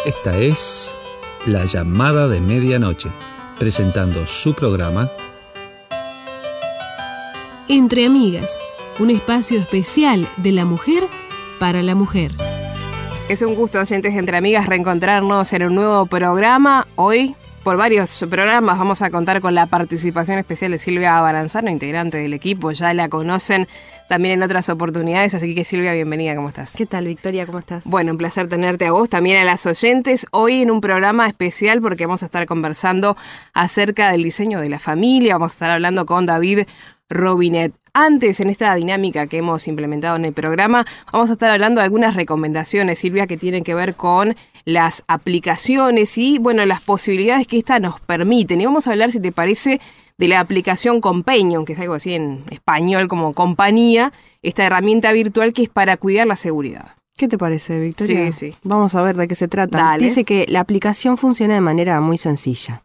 Esta es La Llamada de Medianoche, presentando su programa Entre Amigas, un espacio especial de la mujer para la mujer. Es un gusto, oyentes de Entre Amigas, reencontrarnos en un nuevo programa. Hoy, por varios programas, vamos a contar con la participación especial de Silvia Baranzano, integrante del equipo. Ya la conocen también en otras oportunidades, así que Silvia, bienvenida, ¿cómo estás? ¿Qué tal, Victoria? ¿Cómo estás? Bueno, un placer tenerte a vos, también a las oyentes. Hoy en un programa especial porque vamos a estar conversando acerca del diseño de la familia. Vamos a estar hablando con David Robinet. Antes, en esta dinámica que hemos implementado en el programa, vamos a estar hablando de algunas recomendaciones, Silvia, que tienen que ver con las aplicaciones y, bueno, las posibilidades que esta nos permiten. Y vamos a hablar, si te parece, de la aplicación Companion, que es algo así en español como compañía, esta herramienta virtual que es para cuidar la seguridad. ¿Qué te parece, Victoria? Sí. Vamos a ver de qué se trata. Dale. Dice que la aplicación funciona de manera muy sencilla.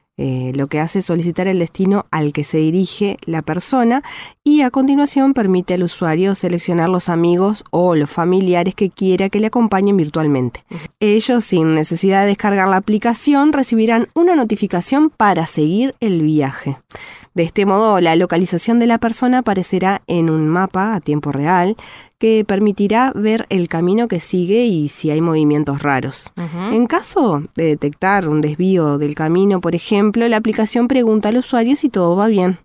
Lo que hace es solicitar el destino al que se dirige la persona y a continuación permite al usuario seleccionar los amigos o los familiares que quiera que le acompañen virtualmente. Ellos, sin necesidad de descargar la aplicación, recibirán una notificación para seguir el viaje. De este modo, la localización de la persona aparecerá en un mapa a tiempo real que permitirá ver el camino que sigue y si hay movimientos raros. En caso de detectar un desvío del camino, por ejemplo, la aplicación pregunta al usuario si todo va bien.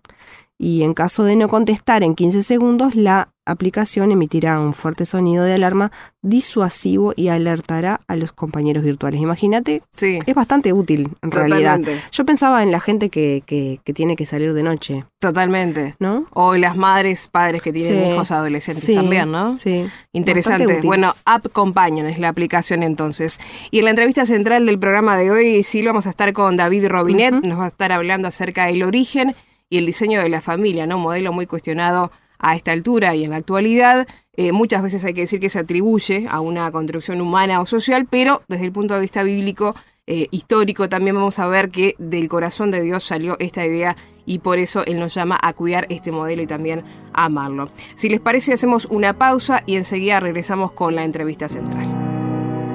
Y en caso de no contestar en 15 segundos, la aplicación emitirá un fuerte sonido de alarma disuasivo y alertará a los compañeros virtuales. Imagínate, Sí. es bastante útil en realidad. Yo pensaba en la gente que tiene que salir de noche, Totalmente. ¿no? O las madres, padres que tienen Sí. hijos adolescentes Sí, también, ¿no? Sí. Interesante. Bastante útil. Bueno, App Companion es la aplicación entonces. Y en la entrevista central del programa de hoy, sí, vamos a estar con David Robinet. Nos va a estar hablando acerca del origen y el diseño de la familia, ¿no? Un modelo muy cuestionado a esta altura y en la actualidad. Muchas veces hay que decir que se atribuye a una construcción humana o social, pero desde el punto de vista bíblico, histórico, también vamos a ver que del corazón de Dios salió esta idea y por eso Él nos llama a cuidar este modelo y también a amarlo. Si les parece, hacemos una pausa y enseguida regresamos con la entrevista central.